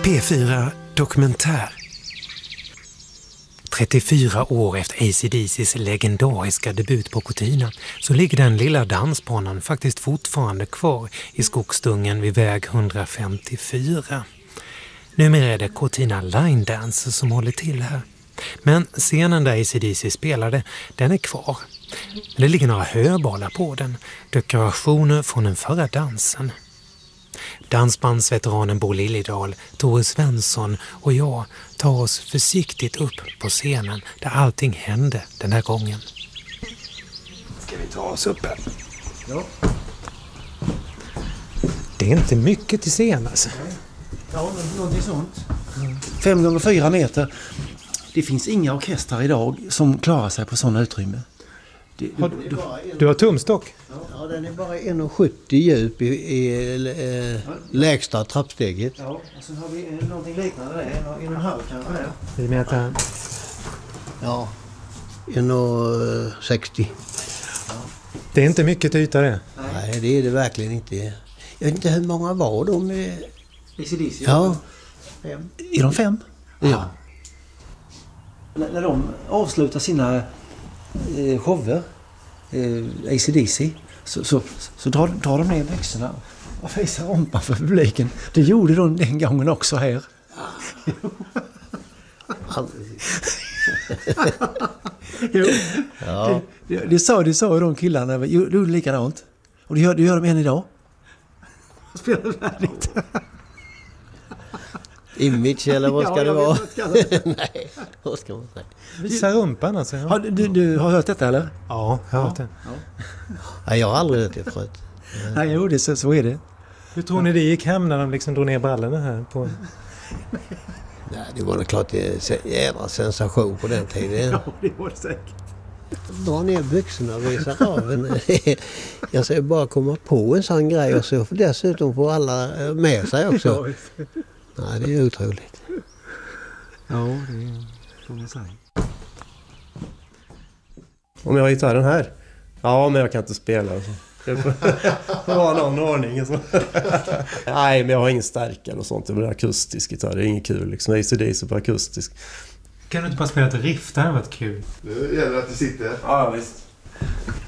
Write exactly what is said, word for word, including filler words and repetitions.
P fyra Dokumentär. trettiofyra år efter A C D C:s legendariska debut på Cortina så ligger den lilla dansbanan faktiskt fortfarande kvar i skogsdungen vid väg hundrafemtiofyra. Numera är det Cortina Line Dance som håller till här. Men scenen där A C D C spelade, den är kvar. Men det ligger några höbalar på den, dekorationer från den förra dansen. Dansbandsveteranen Bo Liljedahl, Tore Svensson och jag tar oss försiktigt upp på scenen där allting hände den här gången. Ska vi ta oss upp här? Ja. Det är inte mycket till scen alltså. Ja, någonting sånt. Fem gånger fyra meter. Det finns inga orkestrar idag som klarar sig på sådana utrymme. Det, har, du, du har tumstock? Ja, den är bara en komma sjuttio djup i, i eh, lägsta trappsteget. Ja, och sen har vi någonting liknande där. En och en halv kanske där. Vi mäter. Ja, en komma sextio. Ja. Det är inte mycket yta det. Nej. Nej, det är det verkligen inte. Jag vet inte hur många var de. A C D C? Ja. Fem. Är de fem? Ja. När, när de avslutar sina eh, shower, eh, A C D C, så, så, så drar, drar de ner byxorna och fejsar rompan för publiken. Det gjorde de den gången också här. jo, ja. det, det, det sa det sa de killarna. Jo, det gjorde likadant. Och det gör, det gör de än idag. Spelar färdigt. Image eller vad ska ja, det vara? Nej, vad ska man säga? Visa rumpan alltså. Ja. Har, du, du har hört detta eller? Ja, jag har hört det. Ja. Nej, jag har aldrig hört det förut. Nej, jo, det, så, så är det. Hur tror ni det gick hem när de liksom drog ner brallorna här? På... Nej, det var klart det är en jävla sensation på den tiden. Ja, det var det säkert. Dra ner byxorna och visa raven. Jag säger bara komma på en sån grej och så dessutom får alla med sig också. Nej, det är otroligt. Ja, det får man säga. Om jag har gitarren här? Ja, men jag kan inte spela. Det var någon ordning. Nej, men jag har ingen stärkare och sånt. Det är akustisk gitarr. Det är inget kul. Liksom. A C D C på akustisk. Kan du inte bara spela ett riff? Det här har varit kul. Det gäller att du sitter. Ja, visst.